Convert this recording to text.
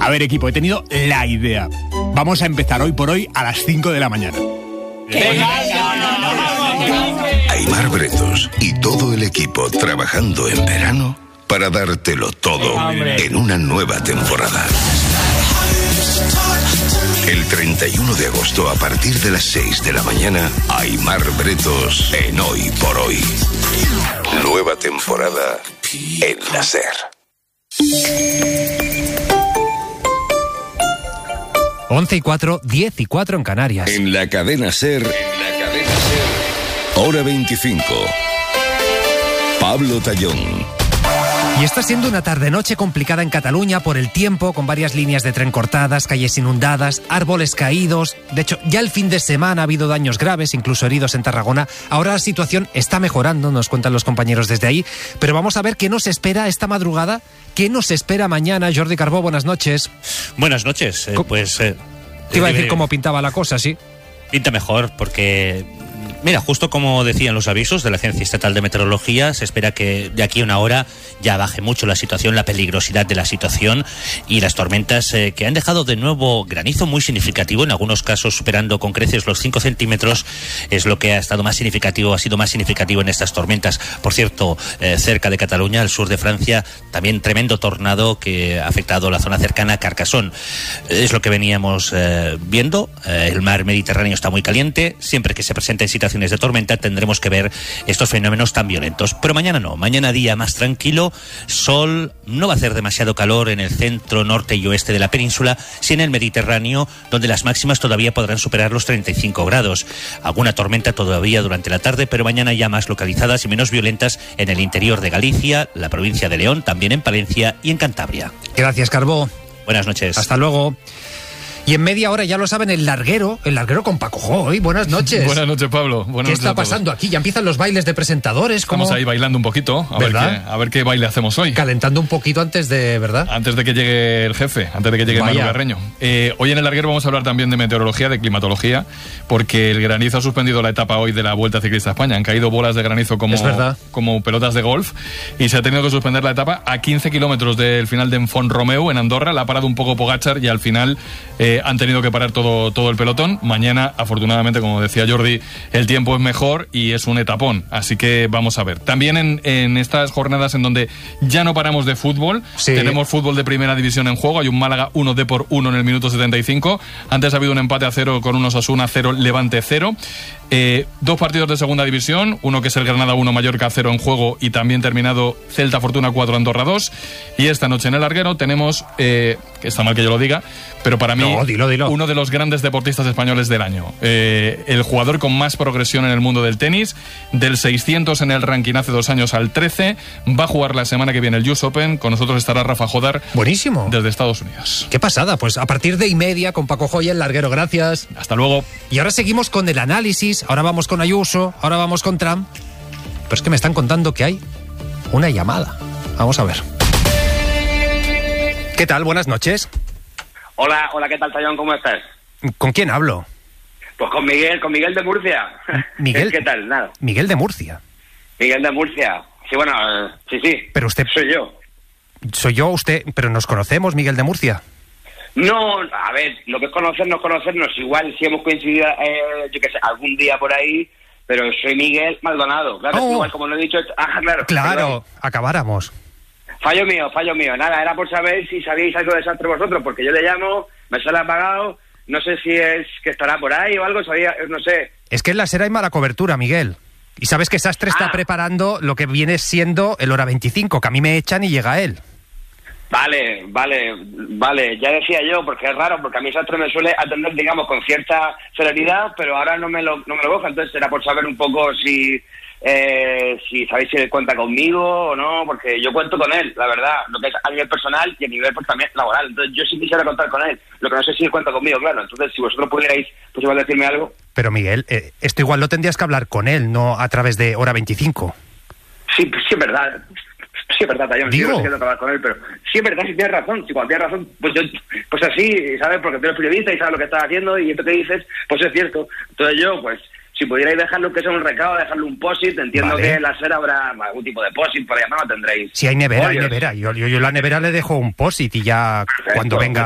A ver, equipo, he tenido la idea. Vamos a empezar hoy por hoy a las 5 de la mañana. Aimar Bretos y todo el equipo trabajando en verano para dártelo todo en una nueva temporada. El 31 de agosto, a partir de las 6 de la mañana, Aimar Bretos en Hoy por Hoy. Nueva temporada en la SER. Once y 4, 10 y 4 en Canarias. En la cadena SER, Hora 25. Pablo Tallón. Y está siendo una tarde-noche complicada en Cataluña por el tiempo, con varias líneas de tren cortadas, calles inundadas, árboles caídos. De hecho, ya el fin de semana ha habido daños graves, incluso heridos en Tarragona. Ahora la situación está mejorando, nos cuentan los compañeros desde ahí. Pero vamos a ver qué nos espera esta madrugada, qué nos espera mañana. Jordi Carbó, buenas noches. Buenas noches. Te iba a decir cómo pintaba la cosa, ¿sí? Pinta mejor, porque... Mira, justo como decían los avisos de la Agencia Estatal de Meteorología, se espera que de aquí a una hora ya baje mucho la situación, la peligrosidad de la situación y las tormentas que han dejado de nuevo granizo muy significativo, en algunos casos superando con creces los 5 centímetros, es lo que ha sido más significativo en estas tormentas. Por cierto, cerca de Cataluña, al sur de Francia, también tremendo tornado que ha afectado la zona cercana a Carcassonne. Es lo que veníamos viendo, el mar Mediterráneo está muy caliente, siempre que se presenten situaciones de tormenta tendremos que ver estos fenómenos tan violentos. Pero mañana no, mañana día más tranquilo, sol, no va a hacer demasiado calor en el centro, norte y oeste de la península, sí en el Mediterráneo, donde las máximas todavía podrán superar los 35 grados. Alguna tormenta todavía durante la tarde, pero mañana ya más localizadas y menos violentas en el interior de Galicia, la provincia de León, también en Palencia y en Cantabria. Gracias, Carbó. Buenas noches. Hasta luego. Y en media hora, ya lo saben, el larguero con Paco Joy. Buenas noches. Buenas noches, Pablo. ¿Qué está pasando aquí? Ya empiezan los bailes de presentadores. Estamos ahí bailando un poquito, a ver qué baile hacemos hoy. Calentando un poquito antes de, ¿verdad? Antes de que llegue el jefe, antes de que llegue Manu Carreño. Hoy en el larguero vamos a hablar también de meteorología, de climatología, porque el granizo ha suspendido la etapa hoy de la Vuelta Ciclista a España. Han caído bolas de granizo como pelotas de golf y se ha tenido que suspender la etapa a 15 kilómetros del final de Font-Romeu, en Andorra. La ha parado un poco Pogačar y al final han tenido que parar todo el pelotón. Mañana, afortunadamente, como decía Jordi, el tiempo es mejor y es un etapón, así que vamos a ver. También en estas jornadas en donde ya no paramos de fútbol, tenemos fútbol de primera división en juego. Hay un Málaga 1-1 en el minuto 75. Antes ha habido un empate a 0 con un Osasuna 0, Levante 0. Dos partidos de segunda división, uno que es el Granada 1, Mallorca 0 en juego, y también terminado Celta Fortuna 4, Andorra 2. Y esta noche en el larguero tenemos, que está mal que yo lo diga, pero para mí dilo. uno de los grandes deportistas españoles del año, el jugador con más progresión en el mundo del tenis, del 600 en el ranking hace 2 años al 13, va a jugar la semana que viene el US Open. Con nosotros estará Rafa Jodar. Buenísimo. Desde Estados Unidos. Qué pasada, pues a partir de 1:30 con Paco Joy, el larguero. Gracias. Hasta luego. Y ahora seguimos con el análisis, ahora vamos con Ayuso, ahora vamos con Trump. Pero es que me están contando que hay una llamada. Vamos a ver. ¿Qué tal? Buenas noches. Hola, ¿qué tal, Tallón? ¿Cómo estás? ¿Con quién hablo? Pues con Miguel de Murcia. ¿Miguel? ¿Qué tal? Nada. Miguel de Murcia. Miguel de Murcia. Sí, bueno, sí. Pero usted... Soy yo. Soy yo, usted, pero nos conocemos, Miguel de Murcia. No, a ver, lo que es conocernos, igual si hemos coincidido, yo qué sé, algún día por ahí, pero soy Miguel Maldonado, claro, igual como lo he dicho, claro, acabáramos. Fallo mío, nada, era por saber si sabíais algo de Sastre vosotros, porque yo le llamo, me sale apagado, no sé si es que estará por ahí o algo, no sé. Es que en la SER hay mala cobertura, Miguel. Y sabes que Sastre está preparando lo que viene siendo el Hora 25, que a mí me echan y llega él. Vale, ya decía yo, porque es raro, porque a mí Sastre me suele atender, digamos, con cierta celeridad, pero ahora no me lo coja, entonces era por saber un poco si sabéis si él cuenta conmigo o no, porque yo cuento con él, la verdad, lo que es a nivel personal y a nivel pues también laboral, entonces yo sí quisiera contar con él, lo que no sé si él cuenta conmigo, claro, entonces si vosotros pudierais, pues igual decirme algo. Pero Miguel, esto igual lo tendrías que hablar con él, no a través de Hora 25. Sí, es verdad. Sí, es verdad, Tallón, sí, no sé qué acabar con él, pero sí es verdad, sí tienes razón, si cuando tienes razón, pues yo, pues así, ¿sabes? Porque tú eres periodista y sabes lo que estás haciendo y esto que dices, pues es cierto. Entonces yo, pues, si pudierais dejarlo que sea un recado, dejarlo un post-it, entiendo que en la SER habrá algún tipo de post-it, por llamarlo tendréis. Sí, hay nevera. Yo la nevera le dejo un post-it y ya perfecto, cuando venga